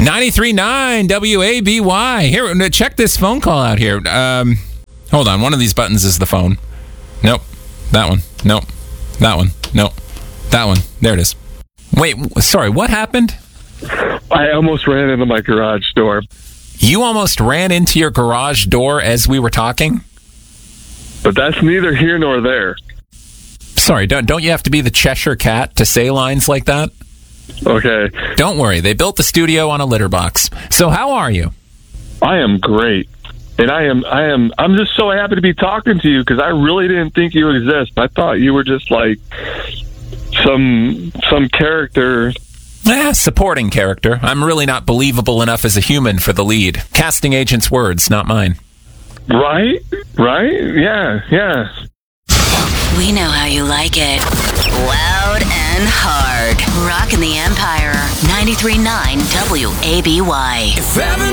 93.9 WABY. Here, check this phone call out here. Hold on. One of these buttons is the phone. Nope. That one. Nope. That one. Nope. That one. There it is. Wait, sorry. What happened? I almost ran into my garage door. You almost ran into your garage door as we were talking? But that's neither here nor there. Sorry, don't you have to be the Cheshire Cat to say lines like that? Okay. Don't worry, they built the studio on a litter box. So how are you? I am great. And I'm just so happy to be talking to you because I really didn't think you exist. I thought you were just like some character. Supporting character. I'm really not believable enough as a human for the lead. Casting agent's words, not mine. Right? Yeah. We know how you like it. Loud and hard. Rockin' the Empire. 93.9 WABY.